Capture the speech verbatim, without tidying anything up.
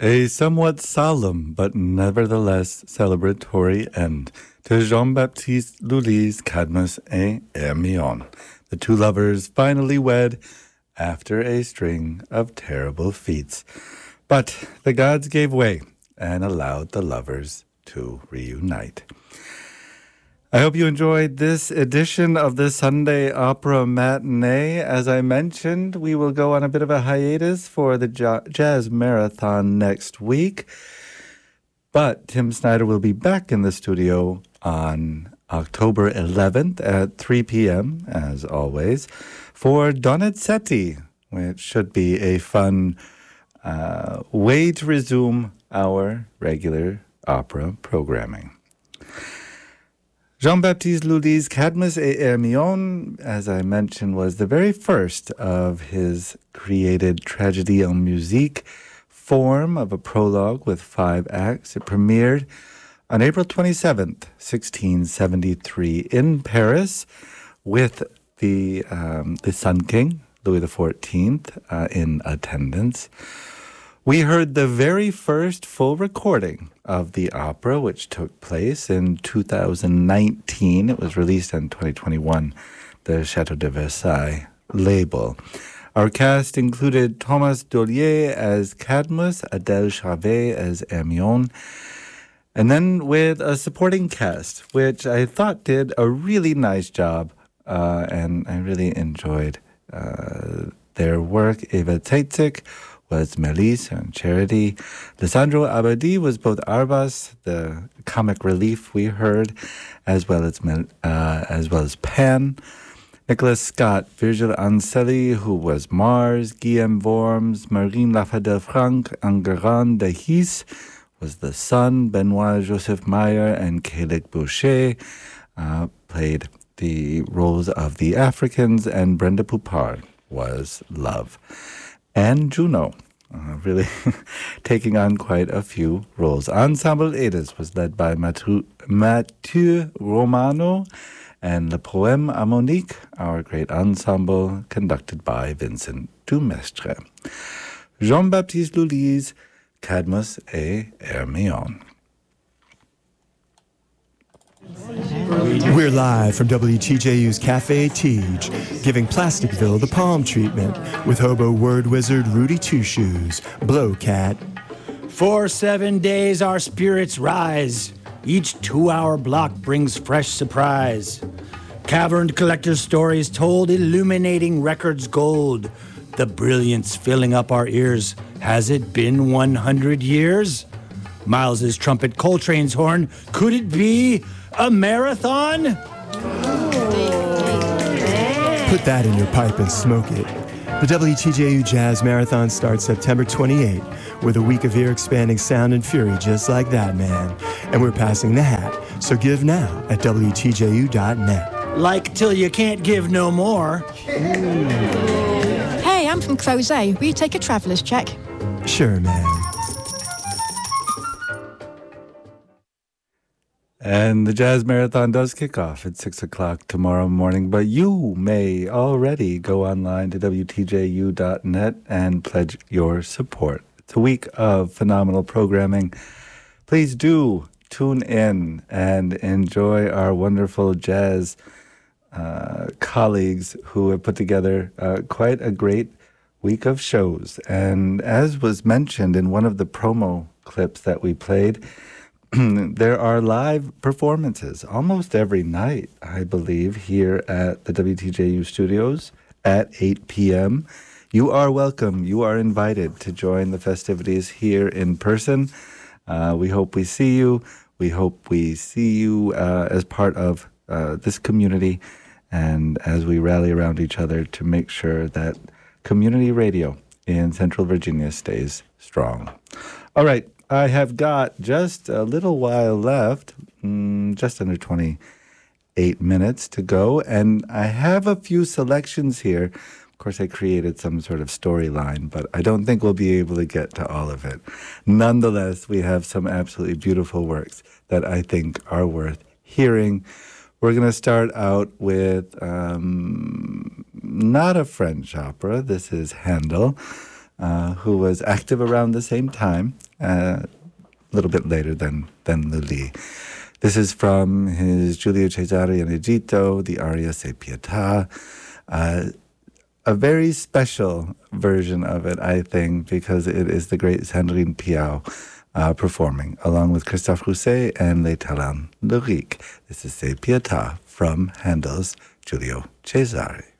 A somewhat solemn but nevertheless celebratory end to Jean-Baptiste Lully's Cadmus et Hermione. The two lovers finally wed after a string of terrible feats. But the gods gave way and allowed the lovers to reunite. I hope you enjoyed this edition of the Sunday Opera Matinee. As I mentioned, we will go on a bit of a hiatus for the Jazz Marathon next week. But Tim Snyder will be back in the studio on October eleventh at three p.m., as always, for Donizetti, which should be a fun uh, way to resume our regular opera programming. Jean-Baptiste Lully's Cadmus et Hermione, as I mentioned, was the very first of his created tragédie en musique form of a prologue with five acts. It premiered on April twenty-seventh, sixteen seventy-three in Paris with the, um, the Sun King, Louis the fourteenth, uh, in attendance. We heard the very first full recording of the opera, which took place in two thousand nineteen. It was released in twenty twenty-one, the Chateau de Versailles label. Our cast included Thomas Dollier as Cadmus, Adèle Charvet as Hermione, and then with a supporting cast, which I thought did a really nice job, uh, and I really enjoyed uh, their work. Eva Zeitzik was Melisse and Charity. Lissandro Abadi was both Arbas, the comic relief we heard, as well as uh, as well as Pan. Nicholas Scott, Virgil Anselli, who was Mars. Guillaume Worms, Marine Lafadelle-Franc, Enguerrand de His was the Sun. Benoit Joseph Meyer and Kalik Boucher uh, played the roles of the Africans, and Brenda Poupard was Love. And Juno, uh, really taking on quite a few roles. Ensemble Edes was led by Mathieu, Mathieu Romano, and Le Poème à Monique, our great ensemble, conducted by Vincent Dumestre. Jean-Baptiste Lully's Cadmus et Hermione. We're live from W T J U's Cafe Tige, giving Plasticville the palm treatment with hobo word wizard Rudy Two Shoes, Blow Cat. For seven days our spirits rise. Each two-hour block brings fresh surprise. Caverned collector stories told, illuminating records gold. The brilliance filling up our ears. Has it been one hundred years? Miles's trumpet, Coltrane's horn. Could it be a marathon? Put that in your pipe and smoke it. The W T J U Jazz Marathon starts September twenty-eighth with a week of ear-expanding sound and fury just like that, man. And we're passing the hat, so give now at W T J U dot net. Like till you can't give no more. Hey, I'm from Crozet. Will you take a traveller's check? Sure, man. And the Jazz Marathon does kick off at six o'clock tomorrow morning, but you may already go online to W T J U dot net and pledge your support. It's a week of phenomenal programming. Please do tune in and enjoy our wonderful jazz uh, colleagues who have put together uh, quite a great week of shows. And as was mentioned in one of the promo clips that we played, there are live performances almost every night, I believe, here at the W T J U studios at eight p.m. You are welcome. You are invited to join the festivities here in person. Uh, we hope we see you. We hope we see you uh, as part of uh, this community and as we rally around each other to make sure that community radio in Central Virginia stays strong. All right. I have got just a little while left, mm, just under twenty-eight minutes to go, and I have a few selections here. Of course, I created some sort of storyline, but I don't think we'll be able to get to all of it. Nonetheless, we have some absolutely beautiful works that I think are worth hearing. We're going to start out with um, not a French opera. This is Handel. uh, who was active around the same time, uh, a little bit later than, than Lully. This is from his Giulio Cesare in Egitto, the aria Se Pietà. Uh, a very special version of it, I think, because it is the great Sandrine Piau uh, performing, along with Christophe Rousset and Les Talents Lyriques. This is Se Pietà from Handel's Giulio Cesare.